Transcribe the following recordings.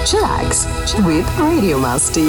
Chillax with Radio Masti.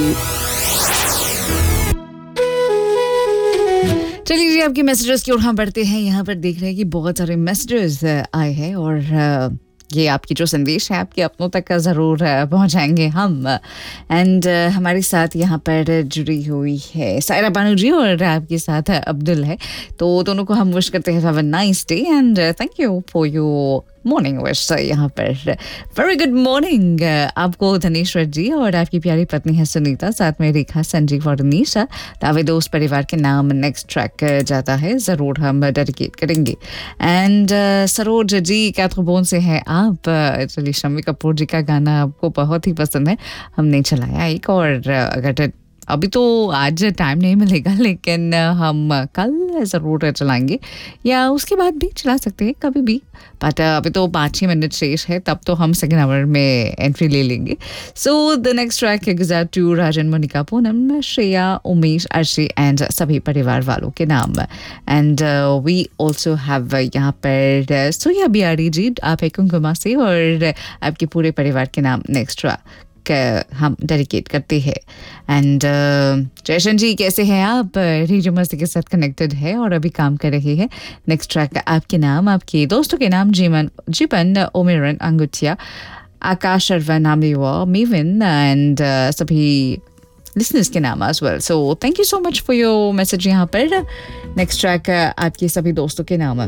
चलिए जी, आपके messages की ओर हम बढ़ते हैं. यहाँ पर देख रहे हैं कि बहुत सारे मैसेजेस आए हैं और ये आपकी जो संदेश है आपके अपनों तक ज़रूर पहुँचाएंगे हम. एंड हमारे साथ यहाँ पर जुड़ी हुई है सायरा बानू जी और आपके साथ अब्दुल है. तो दोनों को हम विश करते हैं have a nice day and thank you for your morning wish. यहाँ पर वेरी गुड मॉर्निंग आपको धनेश्वर जी और आपकी प्यारी पत्नी है सुनीता, साथ में रेखा, संजीव और निशा. दावे दोस्त परिवार के नाम नेक्स्ट ट्रैक जाता है, ज़रूर हम डेडिकेट करेंगे. एंड सरोज जी कैथ्रोबोन से हैं आप. चलिए, शम्मी कपूर जी का गाना आपको बहुत ही पसंद है, हमने चलाया एक. और अगर अभी तो आज टाइम नहीं मिलेगा लेकिन हम कल ज़रूर चलाएंगे या उसके बाद भी चला सकते हैं कभी भी. बट अभी तो 5-6 मिनट शेष है, तब तो हम सेकेंड आवर में एंट्री ले लेंगे. So the next track Gujarat to Rajan, Monika, Poonam, Shreya, Umesh, Arshi and सभी परिवार वालों के नाम. एंड वी ऑल्सो हैव यहाँ पर सोया बिहारी जी, आप है कुंकुमा से और आपके पूरे परिवार के नाम नेक्स्ट ट्रैक हम डेडिकेट करते हैं. एंड जयशन जी कैसे हैं आप? रेडियो मस्ती के साथ कनेक्टेड है और अभी काम कर रहे हैं. नेक्स्ट ट्रैक आपके नाम, आपके दोस्तों के नाम जीवन, ओमेरन, अंगुठिया, आकाश, अरवा, नामिवा, मीविन एंड सभी लिसनर्स के नाम as well. So thank you so much for your message. यहाँ पर नेक्स्ट ट्रैक आपके सभी दोस्तों के नाम.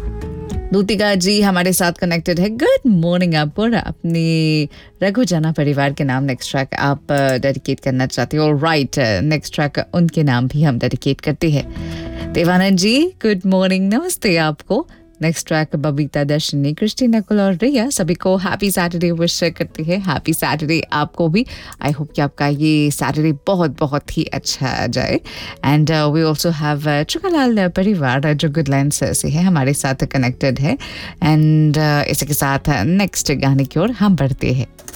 दूतिका जी हमारे साथ कनेक्टेड है. गुड मॉर्निंग आपको और अपने रघु जाना परिवार के नाम नेक्स्ट ट्रैक आप डेडिकेट करना चाहते हो. राइट, नेक्स्ट ट्रैक उनके नाम भी हम डेडिकेट करते हैं. देवानंद जी गुड मॉर्निंग, नमस्ते आपको. नेक्स्ट ट्रैक बबीता, दर्शनी, क्रिस्टीना, कुल और रिया, सभी को हैप्पी सैटरडे विश करते हैं. हैप्पी सैटरडे आपको भी. आई होप कि आपका ये सैटरडे बहुत बहुत ही अच्छा जाए. एंड वी ऑल्सो हैव चुकालाल परिवार जो गुडलैंड्स से है, हमारे साथ कनेक्टेड है. एंड इसी के साथ नेक्स्ट गाने की ओर हम बढ़ते हैं.